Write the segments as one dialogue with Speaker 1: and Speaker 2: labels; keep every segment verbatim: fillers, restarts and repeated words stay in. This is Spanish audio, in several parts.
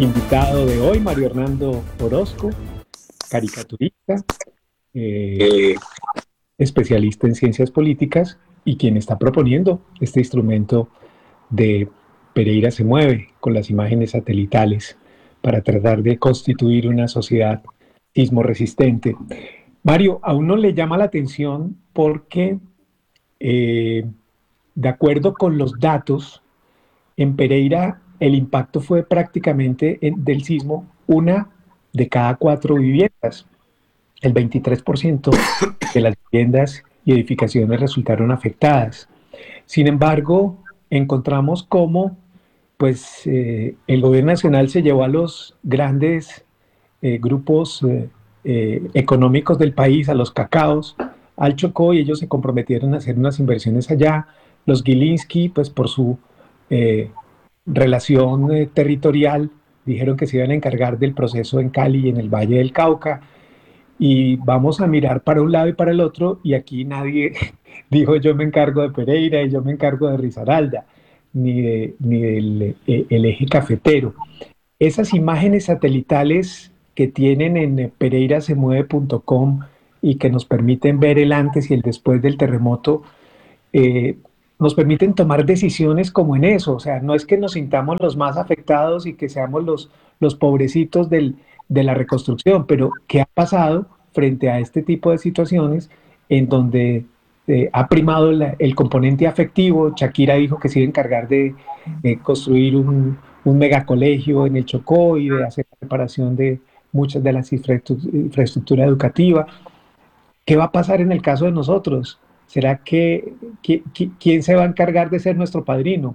Speaker 1: Invitado de hoy, Mario Hernando Orozco, caricaturista, eh,
Speaker 2: Eh,
Speaker 1: especialista en ciencias políticas y quien está proponiendo este instrumento de Pereira se mueve con las imágenes satelitales para tratar de constituir una sociedad sismo resistente. Mario, a uno le llama la atención porque, eh, de acuerdo con los datos, en Pereira el impacto fue prácticamente en- del sismo una de cada cuatro viviendas. El veintitrés por ciento de las viviendas y edificaciones resultaron afectadas. Sin embargo, encontramos cómo pues, eh, el gobierno nacional se llevó a los grandes eh, grupos eh, eh, económicos del país, a los cacaos, al Chocó, y ellos se comprometieron a hacer unas inversiones allá. Los Gilinski, pues por su eh, relación eh, territorial, dijeron que se iban a encargar del proceso en Cali y en el Valle del Cauca, y vamos a mirar para un lado y para el otro, y aquí nadie dijo yo me encargo de Pereira y yo me encargo de Risaralda, ni, de, ni del eh, el eje cafetero. Esas imágenes satelitales que tienen en pereira se mueve punto com y que nos permiten ver el antes y el después del terremoto, eh, nos permiten tomar decisiones como en eso. O sea, no es que nos sintamos los más afectados y que seamos los, los pobrecitos del, de la reconstrucción, pero ¿qué ha pasado frente a este tipo de situaciones en donde eh, ha primado la, el componente afectivo? Shakira dijo que se iba a encargar de eh, construir un, un megacolegio en el Chocó y de hacer la reparación de muchas de las infraestructura, infraestructura educativa. ¿Qué va a pasar en el caso de nosotros? ¿Será que, que, que quién se va a encargar de ser nuestro padrino?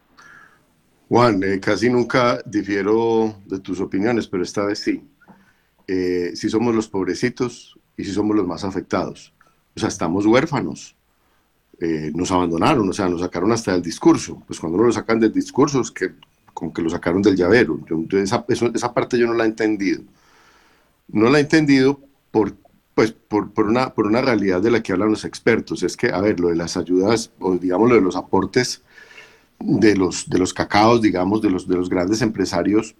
Speaker 2: Juan, eh, casi nunca difiero de tus opiniones, pero esta vez sí. Eh, sí somos los pobrecitos y sí somos los más afectados. O sea, estamos huérfanos. Eh, nos abandonaron, o sea, nos sacaron hasta del discurso. Pues cuando uno lo sacan del discurso es que como que lo sacaron del llavero. Yo, esa, eso, esa parte yo no la he entendido. No la he entendido por, pues, por, por, una, por una realidad de la que hablan los expertos. Es que, a ver, lo de las ayudas, o digamos lo de los aportes de los, de los cacaos, digamos, de los, de los grandes empresarios,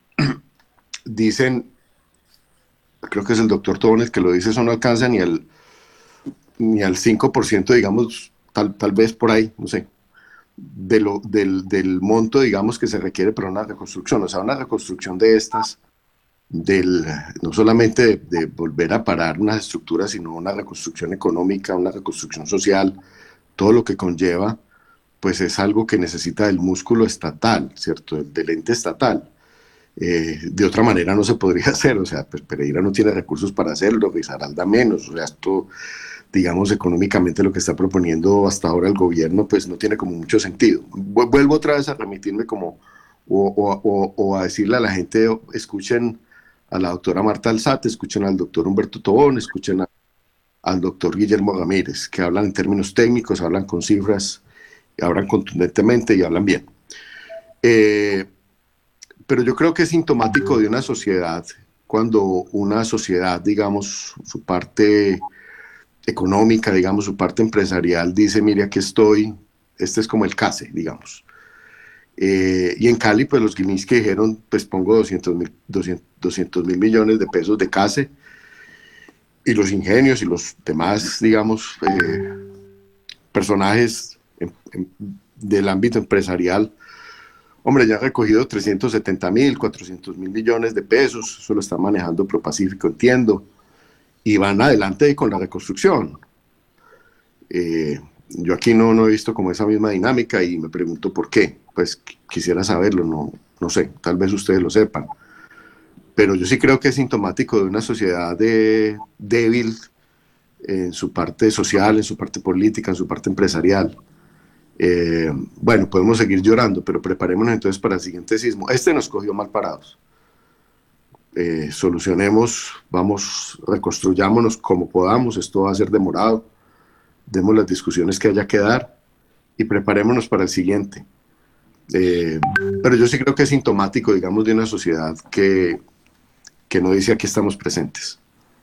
Speaker 2: dicen, creo que es el doctor Tobón el que lo dice, eso no alcanza ni al, ni al cinco por ciento, digamos, tal, tal vez por ahí, no sé, de lo, del, del monto, digamos, que se requiere para una reconstrucción. O sea, una reconstrucción de estas, del, no solamente de, de volver a parar unas estructuras, sino una reconstrucción económica, una reconstrucción social, todo lo que conlleva, pues es algo que necesita del músculo estatal, ¿cierto? Del ente estatal. Eh, de otra manera no se podría hacer, o sea, pues Pereira no tiene recursos para hacerlo, Risaralda menos, o sea, esto, digamos, económicamente lo que está proponiendo hasta ahora el gobierno, pues no tiene como mucho sentido. Vuelvo otra vez a remitirme como, o, o, o, o a decirle a la gente, escuchen a la doctora Marta Alzate, escuchen al doctor Humberto Tobón, escuchen a, al doctor Guillermo Ramírez, que hablan en términos técnicos, hablan con cifras, hablan contundentemente y hablan bien. Eh, pero yo creo que es sintomático de una sociedad, cuando una sociedad, digamos, su parte económica, digamos, su parte empresarial, dice, mire, aquí estoy, este es como el C A S E, digamos. Eh, y en Cali, pues los guinis que dijeron, pues pongo doscientos mil millones de pesos de C A S E, y los ingenios y los demás, digamos, eh, personajes en, en, del ámbito empresarial, hombre, ya han recogido trescientos setenta mil, cuatrocientos mil millones de pesos, eso lo está manejando ProPacífico, entiendo, y van adelante con la reconstrucción. Eh, yo aquí no, no he visto como esa misma dinámica y me pregunto por qué. Pues quisiera saberlo, no, no sé, tal vez ustedes lo sepan. Pero yo sí creo que es sintomático de una sociedad de, débil en su parte social, en su parte política, en su parte empresarial. Eh, bueno, podemos seguir llorando, pero preparémonos entonces para el siguiente sismo. Este nos cogió mal parados. Eh, solucionemos, vamos, reconstruyámonos como podamos, esto va a ser demorado, demos las discusiones que haya que dar y preparémonos para el siguiente. Eh, pero yo sí creo que es sintomático, digamos, de una sociedad que, que no dice aquí estamos presentes.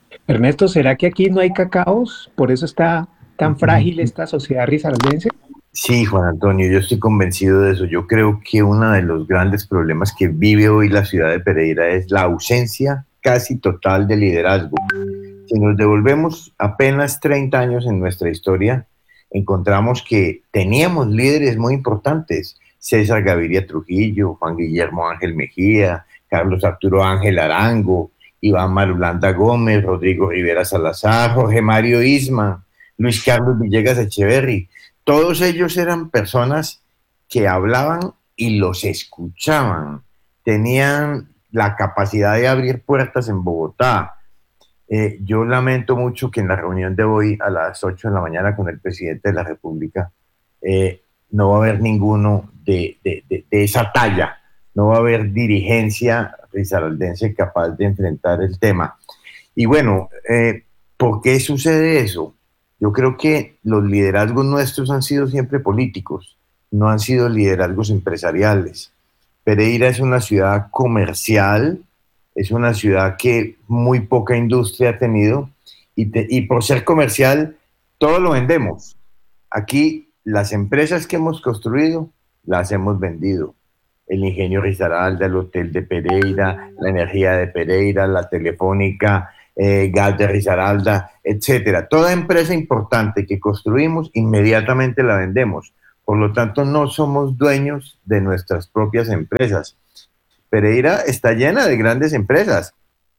Speaker 1: Ernesto, ¿será que aquí no hay cacaos? ¿Por eso está tan frágil esta sociedad risaraldense?
Speaker 3: Sí, Juan Antonio, yo estoy convencido de eso. Yo creo que uno de los grandes problemas que vive hoy la ciudad de Pereira es la ausencia casi total de liderazgo. Si nos devolvemos apenas treinta años en nuestra historia, encontramos que teníamos líderes muy importantes. César Gaviria Trujillo, Juan Guillermo Ángel Mejía, Carlos Arturo Ángel Arango, Iván Marulanda Gómez, Rodrigo Rivera Salazar, Jorge Mario Isma, Luis Carlos Villegas Echeverry. Todos ellos eran personas que hablaban y los escuchaban. Tenían la capacidad de abrir puertas en Bogotá. Eh, yo lamento mucho que en la reunión de hoy a las ocho de la mañana con el presidente de la República eh, no va a haber ninguno de, de, de, de esa talla, no va a haber dirigencia risaraldense capaz de enfrentar el tema. Y bueno, eh, ¿por qué sucede eso? Yo creo que los liderazgos nuestros han sido siempre políticos, no han sido liderazgos empresariales. Pereira es una ciudad comercial, es una ciudad que muy poca industria ha tenido y, te, y por ser comercial todo lo vendemos. Aquí las empresas que hemos construido las hemos vendido. El Ingenio Risaralda, el Hotel de Pereira, la Energía de Pereira, la Telefónica, eh, Gas de Risaralda, etcétera. Toda empresa importante que construimos inmediatamente la vendemos. Por lo tanto, no somos dueños de nuestras propias empresas. Pereira está llena de grandes empresas,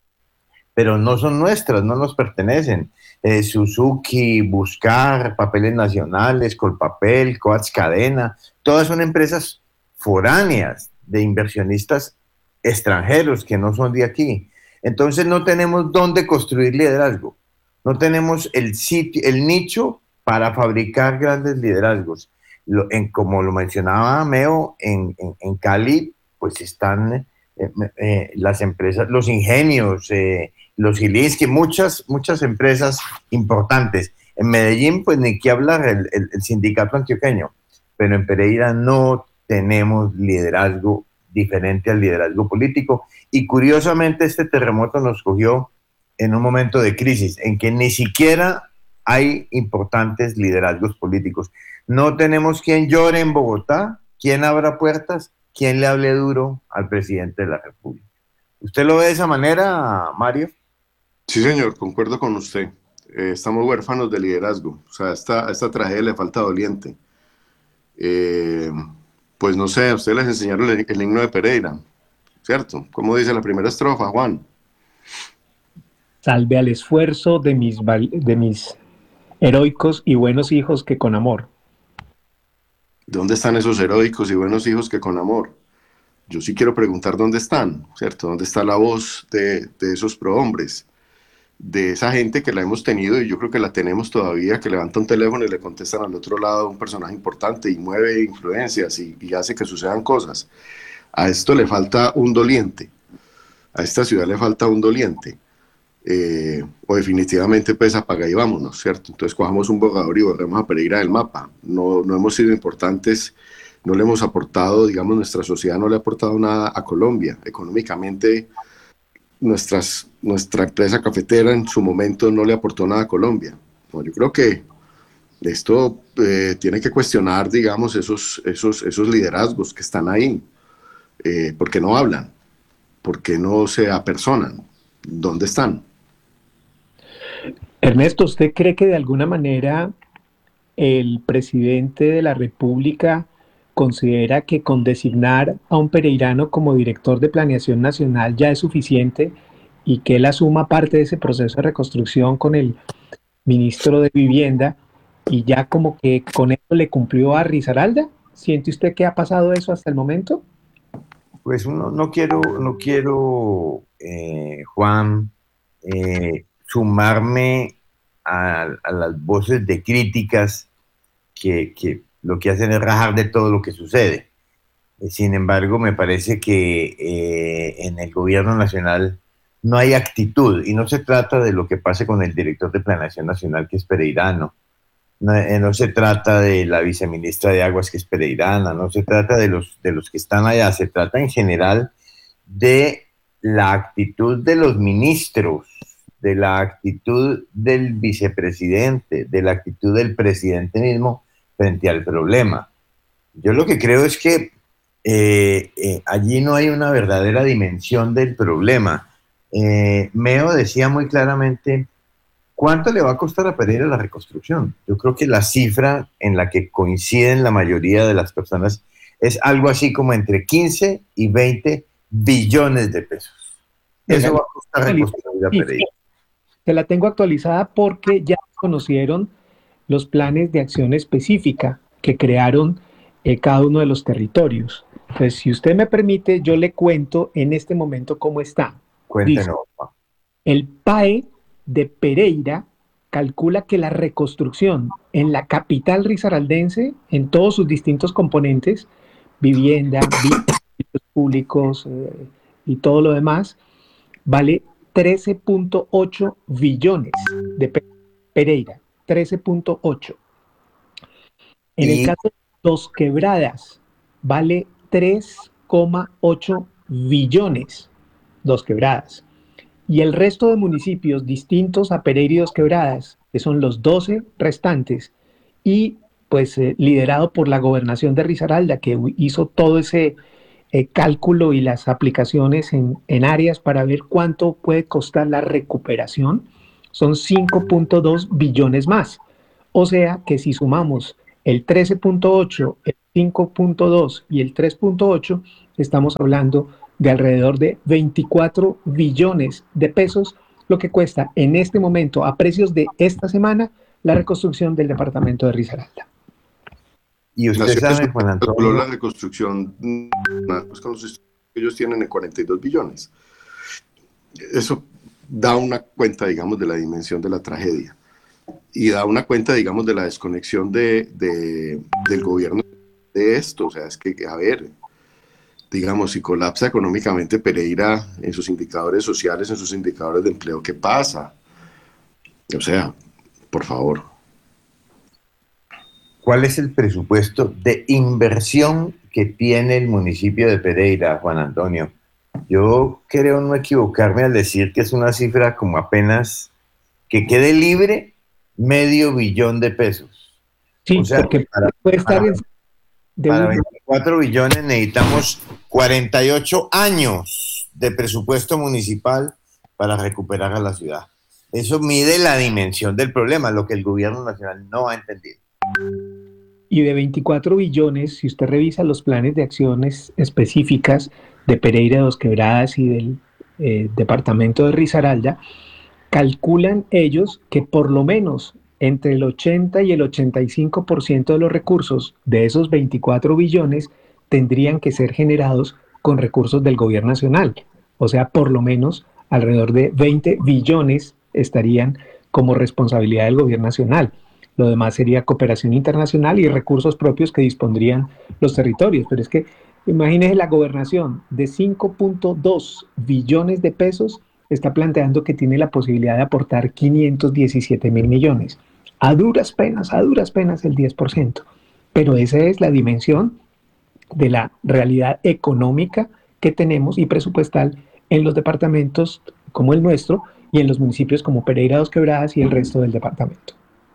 Speaker 3: pero no son nuestras, no nos pertenecen. Eh, Suzuki, Buscar, Papeles Nacionales, Colpapel, Coats Cadena, todas son empresas foráneas de inversionistas extranjeros que no son de aquí. Entonces no tenemos dónde construir liderazgo, no tenemos el sitio, el nicho para fabricar grandes liderazgos. Lo, en, como lo mencionaba Meo, en, en, en Cali, pues están eh, eh, las empresas, los ingenios, eh, los Gilinski, muchas, muchas empresas importantes. En Medellín, pues ni qué hablar, el, el, el sindicato antioqueño, pero en Pereira no tenemos liderazgo diferente al liderazgo político. Y curiosamente este terremoto nos cogió en un momento de crisis, en que ni siquiera hay importantes liderazgos políticos. No tenemos quien llore en Bogotá, quien abra puertas, quien le hable duro al presidente de la República. ¿Usted lo ve de esa manera, Mario?
Speaker 2: Sí, señor, concuerdo con usted. Eh, estamos huérfanos de liderazgo. O sea, a esta, a esta tragedia le falta doliente. Eh, pues no sé, a ustedes les enseñaron el, el himno de Pereira, ¿cierto? ¿Cómo dice la primera estrofa, Juan?
Speaker 1: Salve al esfuerzo de mis, de mis heroicos y buenos hijos que con amor.
Speaker 2: ¿Dónde están esos heroicos y buenos hijos que con amor? Yo sí quiero preguntar dónde están, ¿cierto? ¿Dónde está la voz de, de esos prohombres? De esa gente que la hemos tenido y yo creo que la tenemos todavía, que levanta un teléfono y le contestan al otro lado un personaje importante y mueve influencias y, y hace que sucedan cosas. A esto le falta un doliente, a esta ciudad le falta un doliente, eh, o definitivamente pues apaga y vámonos, ¿cierto? Entonces cojamos un borrador y borremos a Pereira del mapa. No, no hemos sido importantes, no le hemos aportado, digamos, nuestra sociedad no le ha aportado nada a Colombia. Económicamente, nuestras, nuestra empresa cafetera en su momento no le aportó nada a Colombia. No, yo creo que esto eh, tiene que cuestionar, digamos, esos, esos, esos liderazgos que están ahí. Eh, ¿Por qué no hablan? ¿Por qué no se apersonan? ¿Dónde están?
Speaker 1: Ernesto, ¿usted cree que de alguna manera el presidente de la República considera que con designar a un pereirano como director de Planeación Nacional ya es suficiente y que él asuma parte de ese proceso de reconstrucción con el ministro de Vivienda y ya como que con eso le cumplió a Risaralda? ¿Siente usted que ha pasado eso hasta el momento?
Speaker 3: Pues no, no quiero, no quiero eh, Juan, eh, sumarme a, a las voces de críticas que, que lo que hacen es rajar de todo lo que sucede. Sin embargo, me parece que eh, en el gobierno nacional no hay actitud y no se trata de lo que pase con el director de Planeación Nacional, que es pereirano. No, eh, no se trata de la viceministra de Aguas, que es pereirana, no se trata de los, de los que están allá, se trata en general de la actitud de los ministros, de la actitud del vicepresidente, de la actitud del presidente mismo frente al problema. Yo lo que creo es que eh, eh, allí no hay una verdadera dimensión del problema. Eh, Meo decía muy claramente, ¿cuánto le va a costar a Pereira la reconstrucción? Yo creo que la cifra en la que coinciden la mayoría de las personas es algo así como entre quince y veinte billones de pesos. Eso va a costar reconstruir a Pereira.
Speaker 1: Te la tengo actualizada porque ya conocieron los planes de acción específica que crearon eh, cada uno de los territorios. Entonces, si usted me permite, yo le cuento en este momento cómo está.
Speaker 3: Cuéntenos.
Speaker 1: Dice, el P A E de Pereira calcula que la reconstrucción en la capital risaraldense, en todos sus distintos componentes, vivienda, servicios públicos eh, y todo lo demás, vale trece punto ocho billones de pesos. Pereira, trece punto ocho. En el caso de Dos Quebradas, vale tres coma ocho billones, Dos Quebradas. Y el resto de municipios distintos a Pereira y Dos Quebradas, que son los doce restantes, y pues eh, liderado por la gobernación de Risaralda, que hizo todo ese eh, cálculo y las aplicaciones en, en áreas para ver cuánto puede costar la recuperación, son cinco punto dos billones más. O sea que si sumamos el trece punto ocho, el cinco punto dos y el tres punto ocho, estamos hablando de alrededor de veinticuatro billones de pesos, lo que cuesta en este momento, a precios de esta semana, la reconstrucción del departamento de Risaralda.
Speaker 3: Y usted sabe, Juan Antonio,
Speaker 2: la reconstrucción, pues con los estudios que ellos tienen en cuarenta y dos billones. Eso da una cuenta, digamos, de la dimensión de la tragedia. Y da una cuenta, digamos, de la desconexión de, de, del gobierno de esto. O sea, es que, a ver, digamos, si colapsa económicamente Pereira en sus indicadores sociales, en sus indicadores de empleo, ¿qué pasa? O sea, por favor.
Speaker 3: ¿Cuál es el presupuesto de inversión que tiene el municipio de Pereira, Juan Antonio? Yo creo no equivocarme al decir que es una cifra como apenas que quede libre medio billón de pesos.
Speaker 1: Sí,
Speaker 3: o sea,
Speaker 1: porque
Speaker 3: para,
Speaker 1: puede estar
Speaker 3: para,
Speaker 1: en, de
Speaker 3: para
Speaker 1: un...
Speaker 3: veinticuatro billones necesitamos cuarenta y ocho años de presupuesto municipal para recuperar a la ciudad. Eso mide la dimensión del problema, lo que el gobierno nacional no ha entendido.
Speaker 1: Y de veinticuatro billones, si usted revisa los planes de acciones específicas de Pereira, Dos Quebradas y del eh, departamento de Risaralda, calculan ellos que por lo menos entre el ochenta y el ochenta y cinco por ciento de los recursos de esos veinticuatro billones tendrían que ser generados con recursos del gobierno nacional. O sea, por lo menos alrededor de veinte billones estarían como responsabilidad del gobierno nacional. Lo demás sería cooperación internacional y recursos propios que dispondrían los territorios. Pero es que imagínese la gobernación de cinco punto dos billones de pesos está planteando que tiene la posibilidad de aportar quinientos diecisiete mil millones. A duras penas, a duras penas el diez por ciento. Pero esa es la dimensión de la realidad económica que tenemos y presupuestal en los departamentos como el nuestro y en los municipios como Pereira, Dos Quebradas y el resto del departamento.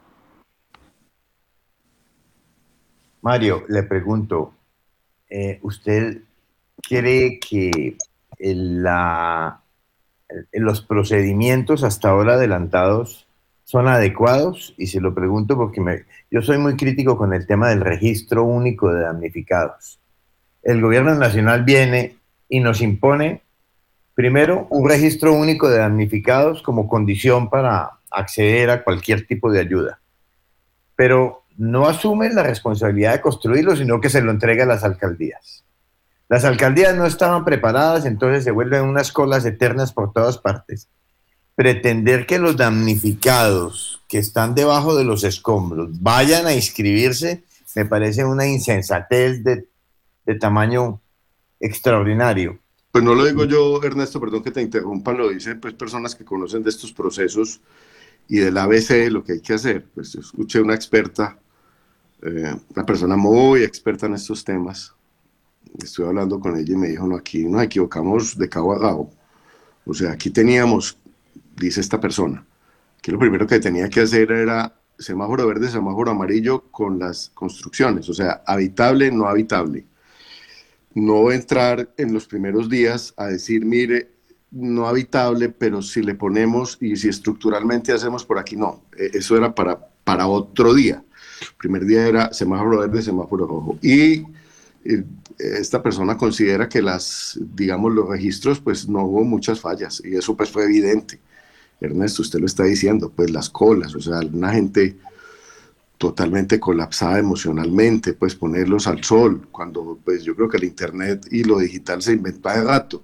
Speaker 3: Mario, le pregunto, eh, ¿usted cree que el, la, el, los procedimientos hasta ahora adelantados son adecuados? Y se lo pregunto porque me, yo soy muy crítico con el tema del registro único de damnificados. El gobierno nacional viene y nos impone, primero, un registro único de damnificados como condición para acceder a cualquier tipo de ayuda. Pero no asumen la responsabilidad de construirlo, sino que se lo entrega a las alcaldías. Las alcaldías no estaban preparadas, entonces se vuelven unas colas eternas por todas partes. Pretender que los damnificados que están debajo de los escombros vayan a inscribirse me parece una insensatez de, de tamaño extraordinario.
Speaker 2: Pues no lo digo yo, Ernesto, perdón que te interrumpa, lo dicen pues personas que conocen de estos procesos y del A B C, lo que hay que hacer. Pues yo escuché una experta, eh, una persona muy experta en estos temas, estuve hablando con ella y me dijo, no, aquí nos equivocamos de cabo a cabo. O sea, aquí teníamos, dice esta persona, que lo primero que tenía que hacer era semáforo verde, semáforo amarillo con las construcciones, o sea, habitable, no habitable. No entrar en los primeros días a decir, mire, no habitable, pero si le ponemos y si estructuralmente hacemos por aquí, no. Eso era para, para otro día. El primer día era semáforo verde, semáforo rojo. Y esta persona considera que las, digamos, los registros, pues no hubo muchas fallas, y eso pues fue evidente. Ernesto, usted lo está diciendo, pues las colas, o sea, una gente totalmente colapsada emocionalmente, pues ponerlos al sol, cuando pues yo creo que el internet y lo digital se inventó hace rato.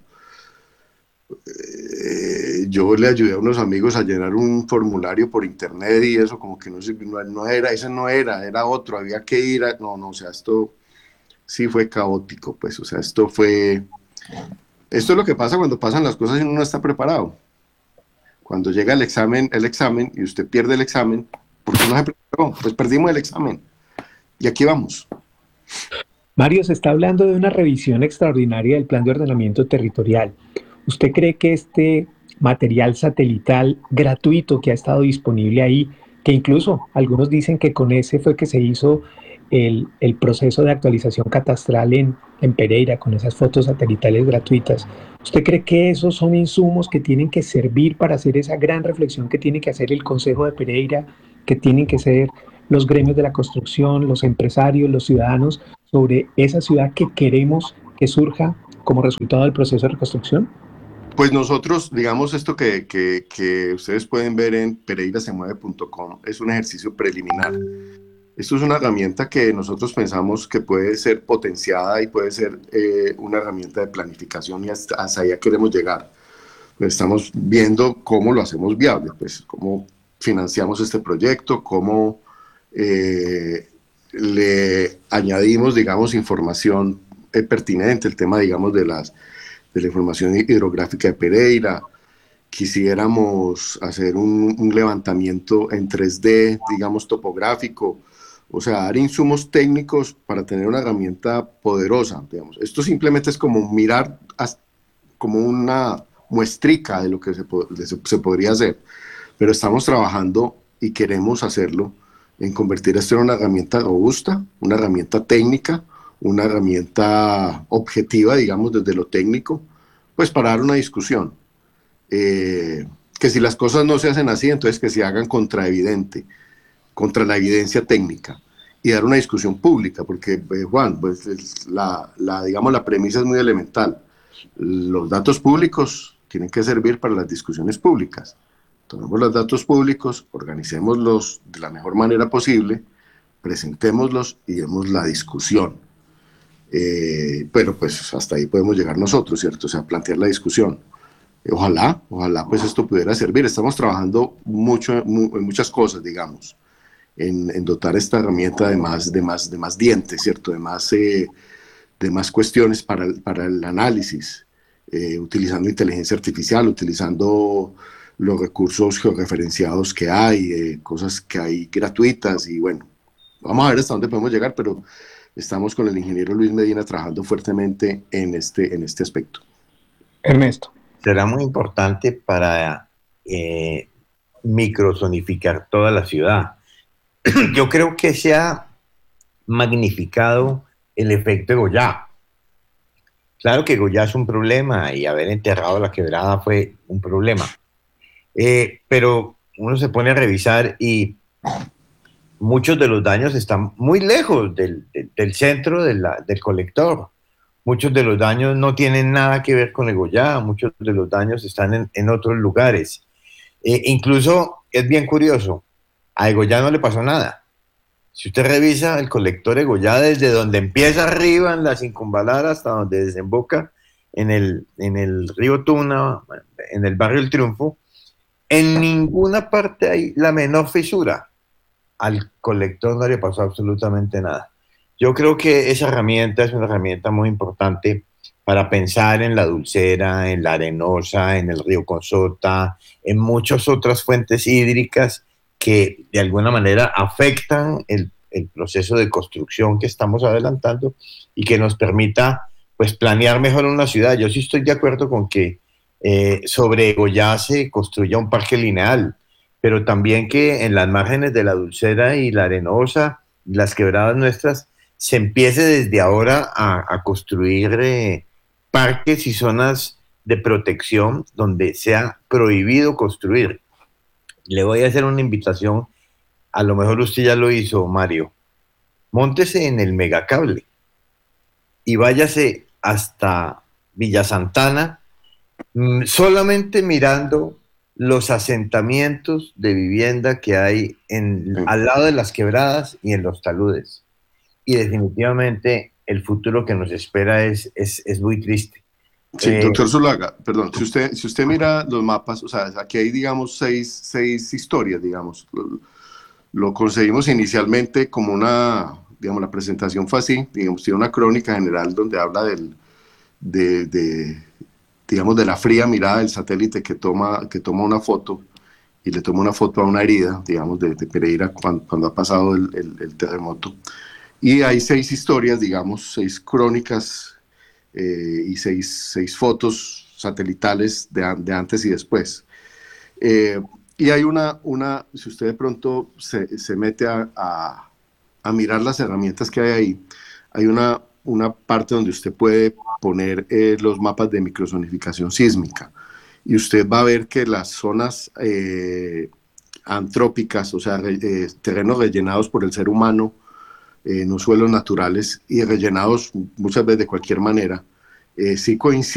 Speaker 2: Eh, yo le ayudé a unos amigos a llenar un formulario por internet y eso como que no, no, no era, ese no era, era otro, había que ir a, no, no, o sea, esto sí fue caótico, pues, o sea, esto fue, esto es lo que pasa cuando pasan las cosas y uno no está preparado. Cuando llega el examen, el examen y usted pierde el examen, ¿por qué no se preparó? Pues perdimos el examen y aquí vamos.
Speaker 1: Mario, se está hablando de una revisión extraordinaria del plan de ordenamiento territorial. ¿Usted cree que este material satelital gratuito que ha estado disponible ahí, que incluso algunos dicen que con ese fue que se hizo el, el proceso de actualización catastral en, en Pereira, con esas fotos satelitales gratuitas, ¿usted cree que esos son insumos que tienen que servir para hacer esa gran reflexión que tiene que hacer el Consejo de Pereira, que tienen que ser los gremios de la construcción, los empresarios, los ciudadanos, sobre esa ciudad que queremos que surja como resultado del proceso de reconstrucción?
Speaker 2: Pues nosotros, digamos, esto que, que, que ustedes pueden ver en pereira se mueve punto com es un ejercicio preliminar. Esto es una herramienta que nosotros pensamos que puede ser potenciada y puede ser eh, una herramienta de planificación, y hasta, hasta allá queremos llegar. Pues estamos viendo cómo lo hacemos viable, pues cómo financiamos este proyecto, cómo eh, le añadimos, digamos, información eh, pertinente, el tema, digamos, de las de la información hidrográfica de Pereira. Quisiéramos hacer un, un levantamiento en tres D, digamos, topográfico, o sea, dar insumos técnicos para tener una herramienta poderosa, digamos. Esto simplemente es como mirar hasta, como una muestrica de lo que se, se, se podría hacer, pero estamos trabajando y queremos hacerlo en convertir esto en una herramienta robusta, una herramienta técnica, una herramienta objetiva, digamos, desde lo técnico, pues para dar una discusión. Eh, que si las cosas no se hacen así, entonces que se hagan contra evidente, contra la evidencia técnica, y dar una discusión pública, porque, eh, Juan, pues la, la, digamos, la premisa es muy elemental. Los datos públicos tienen que servir para las discusiones públicas. Tomemos los datos públicos, organicémoslos de la mejor manera posible, presentémoslos y demos la discusión. Eh, pero pues hasta ahí podemos llegar nosotros, ¿cierto? O sea, plantear la discusión. Eh, ojalá, ojalá pues esto pudiera servir. Estamos trabajando mucho mu en muchas cosas, digamos, en, en dotar esta herramienta de más, de más, de más dientes, ¿cierto? De más, eh, de más cuestiones para el, para el análisis, eh, utilizando inteligencia artificial, utilizando los recursos georreferenciados que hay, eh, cosas que hay gratuitas, y bueno, vamos a ver hasta dónde podemos llegar, pero estamos con el ingeniero Luis Medina trabajando fuertemente en este, en este aspecto.
Speaker 1: Ernesto.
Speaker 3: Será muy importante para eh, microzonificar toda la ciudad. Yo creo que se ha magnificado el efecto de Goya. Claro que Goya es un problema y haber enterrado la quebrada fue un problema. Eh, pero uno se pone a revisar y muchos de los daños están muy lejos del, del, del centro de la, del colector. Muchos de los daños no tienen nada que ver con el Goya, muchos de los daños están en, en otros lugares. Eh, incluso es bien curioso, a Goya no le pasó nada. Si usted revisa el colector de Goya desde donde empieza arriba en la Circunvalar hasta donde desemboca en el, en el río Tuna, en el barrio El Triunfo, en ninguna parte hay la menor fisura. Al colector no le pasó absolutamente nada. Yo creo que esa herramienta es una herramienta muy importante para pensar en la Dulcera, en la Arenosa, en el río Consota, en muchas otras fuentes hídricas que de alguna manera afectan el, el proceso de construcción que estamos adelantando y que nos permita pues, planear mejor una ciudad. Yo sí estoy de acuerdo con que eh, sobre Goya se construya un parque lineal. pero también que en las márgenes de la Dulcera y la Arenosa, las quebradas nuestras, se empiece desde ahora a, a construir eh, parques y zonas de protección donde sea prohibido construir. Le voy a hacer una invitación, a lo mejor usted ya lo hizo, Mario. Móntese en el megacable y váyase hasta Villa Santana, mm, solamente mirando los asentamientos de vivienda que hay en,
Speaker 2: Sí.
Speaker 3: al lado de las quebradas y en los taludes. Y definitivamente el futuro que nos espera es, es, es muy triste.
Speaker 2: Sí,
Speaker 3: Eh,
Speaker 2: doctor Zuluaga, perdón, si usted, si usted mira los mapas, o sea, aquí hay, digamos, seis, seis historias, digamos. Lo, lo conseguimos inicialmente como una, digamos, la presentación fue así, digamos, tiene una crónica general donde habla del, de, de, digamos, de la fría mirada del satélite que toma, que toma una foto y le toma una foto a una herida, digamos, de, de Pereira cuando, cuando ha pasado el, el, el terremoto. Y hay seis historias, digamos, seis crónicas eh, y seis, seis fotos satelitales de, de antes y después. Eh, y hay una, una, si usted de pronto se, se mete a, a, a mirar las herramientas que hay ahí, hay una, una parte donde usted puede poner eh, los mapas de microzonificación sísmica. Y usted va a ver que las zonas eh, antrópicas, o sea, re, eh, terrenos rellenados por el ser humano, eh, no suelos naturales y rellenados muchas veces de cualquier manera, eh, sí coinciden